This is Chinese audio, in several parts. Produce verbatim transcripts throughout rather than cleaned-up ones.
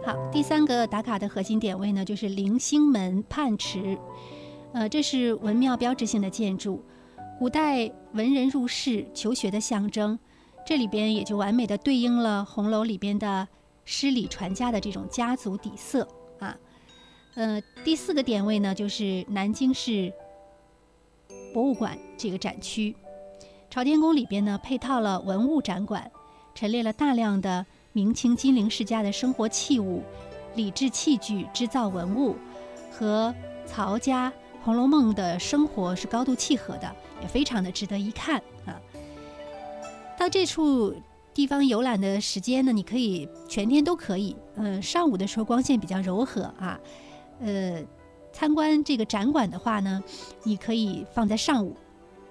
好，第三个打卡的核心点位呢，就是棂星门泮池。呃，这是文庙标志性的建筑，古代文人入仕求学的象征。这里边也就完美的对应了红楼里边的诗礼传家的这种家族底色啊。呃，第四个点位呢，就是南京市博物馆这个展区。朝天宫里边呢，配套了文物展馆，陈列了大量的明清金陵世家的生活器物、礼制器具、织造文物，和曹家《红楼梦》的生活是高度契合的，也非常的值得一看啊。到这处地方游览的时间呢，你可以全天都可以，呃，上午的时候光线比较柔和啊，呃，参观这个展馆的话呢，你可以放在上午。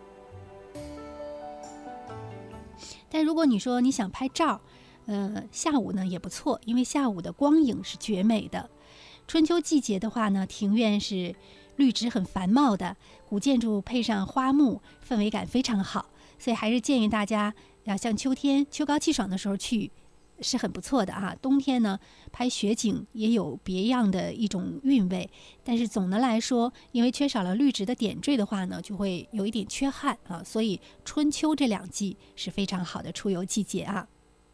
但如果你说你想拍照，呃，下午呢也不错，因为下午的光影是绝美的。春秋季节的话呢，庭院是绿植很繁茂的，古建筑配上花木，氛围感非常好，所以还是建议大家要像秋天秋高气爽的时候去，是很不错的啊。冬天呢，拍雪景也有别样的一种韵味，但是总的来说，因为缺少了绿植的点缀的话呢，就会有一点缺憾啊。所以春秋这两季是非常好的出游季节啊。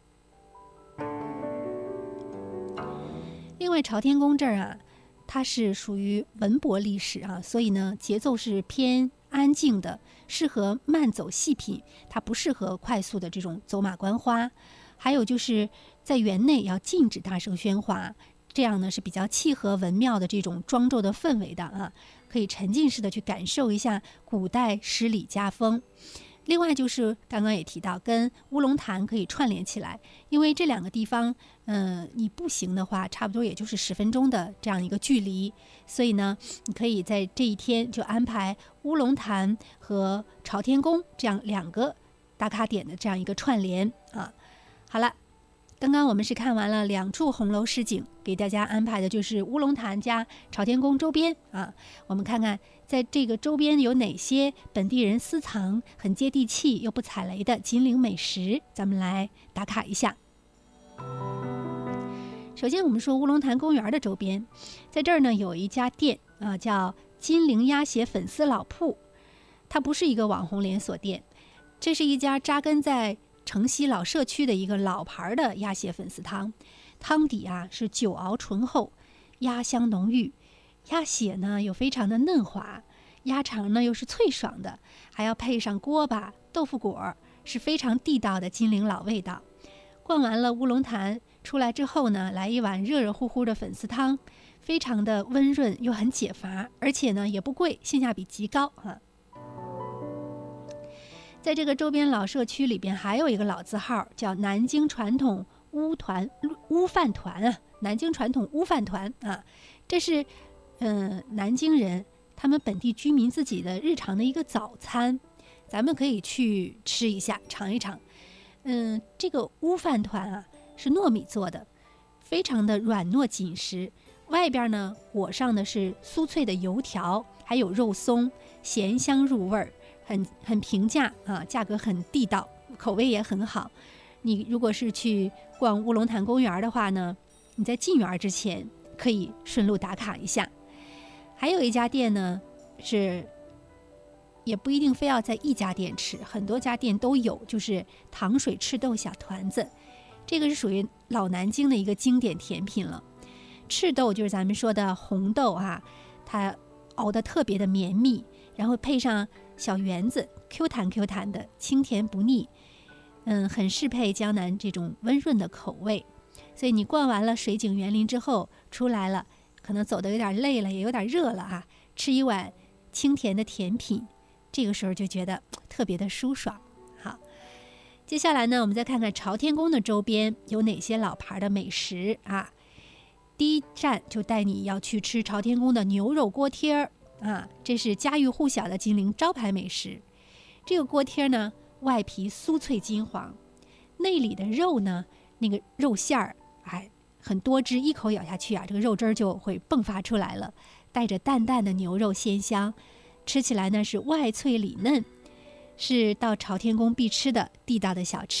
另外，朝天宫这儿啊，它是属于文博历史啊，所以呢，节奏是偏安静的，适合慢走细品，它不适合快速的这种走马观花。还有就是在园内要禁止大声喧哗，这样呢是比较契合文庙的这种庄重的氛围的啊，可以沉浸式的去感受一下古代诗礼家风。另外就是刚刚也提到，跟乌龙潭可以串联起来，因为这两个地方，嗯、呃，你步行的话，差不多也就是十分钟的这样一个距离，所以呢，你可以在这一天就安排乌龙潭和朝天宫这样两个打卡点的这样一个串联啊。好了，刚刚我们是看完了两处红楼诗景，给大家安排的就是乌龙潭加朝天宫周边啊。我们看看在这个周边有哪些本地人私藏、很接地气又不踩雷的金陵美食，咱们来打卡一下。首先我们说乌龙潭公园的周边，在这儿呢有一家店啊，叫金陵鸭血粉丝老铺。它不是一个网红连锁店，这是一家扎根在城西老社区的一个老牌的鸭血粉丝汤，汤底啊是久熬醇厚，鸭香浓郁，鸭血呢又非常的嫩滑，鸭肠呢又是脆爽的，还要配上锅巴、豆腐果，是非常地道的金陵老味道。逛完了乌龙潭出来之后呢，来一碗热热乎乎的粉丝汤，非常的温润又很解乏，而且呢也不贵，性价比极高啊。在这个周边老社区里边，还有一个老字号叫南京传统乌团乌饭团啊，南京传统乌饭团啊，这是嗯、呃、南京人他们本地居民自己的日常的一个早餐，咱们可以去吃一下，尝一尝。嗯，这个乌饭团啊是糯米做的，非常的软糯紧实，外边呢裹上的是酥脆的油条，还有肉松，咸香入味儿。很很平价啊，价格很地道，口味也很好。你如果是去逛乌龙潭公园的话呢，你在进园之前可以顺路打卡一下。还有一家店呢，是也不一定非要在一家店吃，很多家店都有，就是糖水赤豆小团子，这个是属于老南京的一个经典甜品了。赤豆就是咱们说的红豆啊，它熬得特别的绵密，然后配上小圆子 Q 弹 Q 弹的，清甜不腻，嗯，很适配江南这种温润的口味。所以你逛完了水景园林之后出来了，可能走得有点累了，也有点热了啊，吃一碗清甜的甜品，这个时候就觉得特别的舒爽。好，接下来呢，我们再看看朝天宫的周边有哪些老牌的美食啊。第一站就带你要去吃朝天宫的牛肉锅贴儿啊，这是家喻户晓的金陵招牌美食。这个锅贴呢，外皮酥脆金黄，内里的肉呢，那个肉馅儿，哎，很多汁，一口咬下去啊，这个肉汁儿就会迸发出来了，带着淡淡的牛肉鲜香，吃起来呢是外脆里嫩，是到朝天宫必吃的地道的小吃。